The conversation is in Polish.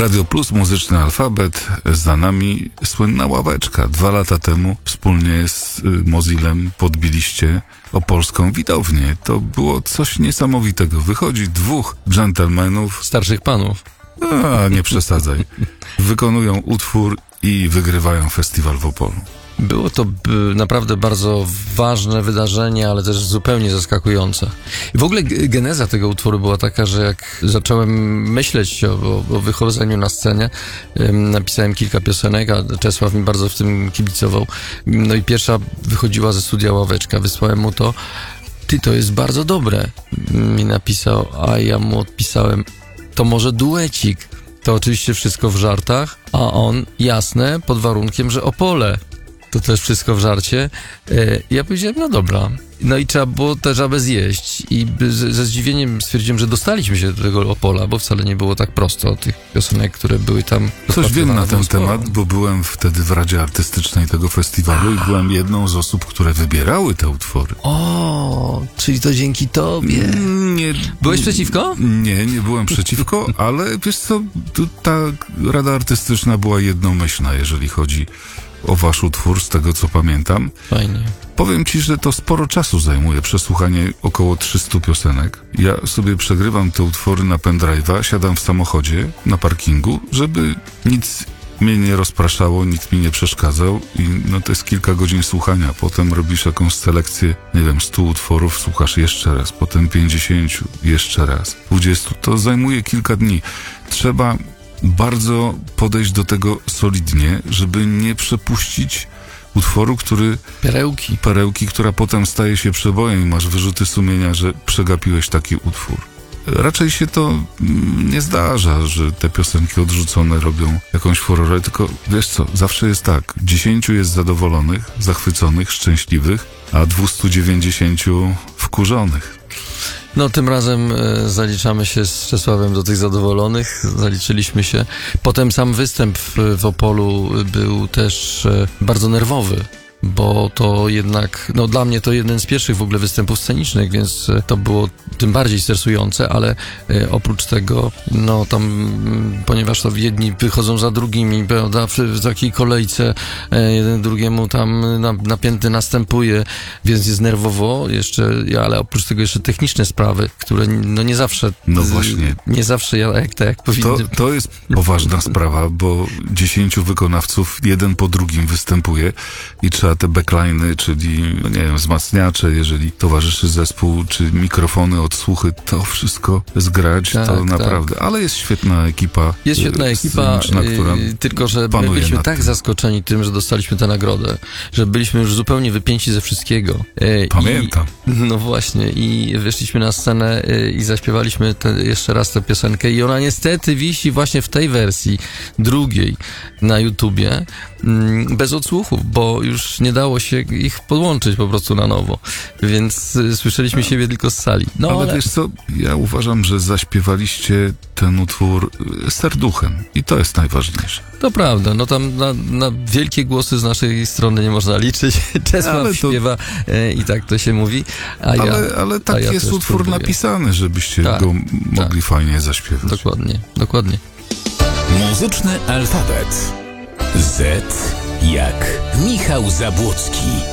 Radio Plus, Muzyczny Alfabet, za nami słynna ławeczka. 2 lata temu wspólnie z Mozillem podbiliście opolską widownię. To było coś niesamowitego. Wychodzi 2 dżentelmenów. Starszych panów. Nie przesadzaj. Wykonują utwór i wygrywają festiwal w Opolu. Było to naprawdę bardzo ważne wydarzenie, ale też zupełnie zaskakujące. I w ogóle geneza tego utworu była taka, że jak zacząłem myśleć o wychodzeniu na scenę, napisałem kilka piosenek, a Czesław mi bardzo w tym kibicował. No i pierwsza wychodziła ze studia Ławeczka, wysłałem mu to. To jest bardzo dobre, mi napisał, a ja mu odpisałem, to może duecik. To oczywiście wszystko w żartach, a on, jasne, pod warunkiem, że Opole. To też wszystko w żarcie. Ja powiedziałem, no dobra. No i trzeba było tę żabę zjeść. I ze zdziwieniem stwierdziłem, że dostaliśmy się do tego Opola, bo wcale nie było tak prosto tych piosenek, które były tam. Coś wiem na ten temat, bo byłem wtedy w Radzie Artystycznej tego festiwalu i byłem jedną z osób, które wybierały te utwory. O, czyli to dzięki tobie. Nie. Byłeś przeciwko? Nie byłem przeciwko, ale wiesz co, ta Rada Artystyczna była jednomyślna, jeżeli chodzi o wasz utwór, z tego co pamiętam. Fajnie. Powiem ci, że to sporo czasu zajmuje przesłuchanie około 300 piosenek. Ja sobie przegrywam te utwory na pendrive'a, siadam w samochodzie na parkingu, żeby nic mnie nie rozpraszało, nikt mi nie przeszkadzał i to jest kilka godzin słuchania. Potem robisz jakąś selekcję, 100 utworów, słuchasz jeszcze raz, potem 50, jeszcze raz, 20. To zajmuje kilka dni. Trzeba bardzo podejść do tego solidnie, żeby nie przepuścić utworu, który... Perełki, która potem staje się przebojem i masz wyrzuty sumienia, że przegapiłeś taki utwór. Raczej się to nie zdarza, że te piosenki odrzucone robią jakąś furorę, tylko wiesz co, zawsze jest tak, 10 jest zadowolonych, zachwyconych, szczęśliwych, a 290 wkurzonych. No, tym razem zaliczamy się z Czesławem do tych zadowolonych, zaliczyliśmy się. Potem sam występ w Opolu był też bardzo nerwowy, bo to jednak, dla mnie to jeden z pierwszych w ogóle występów scenicznych, więc to było tym bardziej stresujące, ale oprócz tego, ponieważ to jedni wychodzą za drugimi, prawda, w takiej kolejce, jeden drugiemu tam napięty następuje, więc jest nerwowo jeszcze, ale oprócz tego jeszcze techniczne sprawy, które nie zawsze... No właśnie. Nie zawsze jak powinny. To jest poważna sprawa, bo 10 wykonawców jeden po drugim występuje i trzeba te backline'y, czyli, wzmacniacze, jeżeli towarzyszy zespół, czy mikrofony, odsłuchy, to wszystko zgrać, to naprawdę. Ale jest świetna ekipa. Jest świetna ekipa, która tylko że my byliśmy tak zaskoczeni tym, że dostaliśmy tę nagrodę, że byliśmy już zupełnie wypięci ze wszystkiego. Pamiętam. No właśnie, i wyszliśmy na scenę i zaśpiewaliśmy jeszcze raz tę piosenkę i ona niestety wisi właśnie w tej wersji drugiej na YouTubie, bez odsłuchów, bo już nie dało się ich podłączyć po prostu na nowo, więc słyszeliśmy siebie tylko z sali. Ale wiesz co, ja uważam, że zaśpiewaliście ten utwór serduchem i to jest najważniejsze. To prawda, tam na wielkie głosy z naszej strony nie można liczyć. Czesław śpiewa i tak to się mówi, ale tak jest utwór napisany, żebyście go mogli fajnie zaśpiewać. Dokładnie. Muzyczny alfabet. Z jak Michał Zabłocki.